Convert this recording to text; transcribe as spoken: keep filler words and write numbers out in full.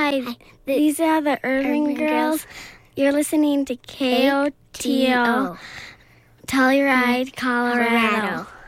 Hi, these are the Irving, Irving girls. Girls. You're listening to K O T O, Telluride, Colorado. Colorado.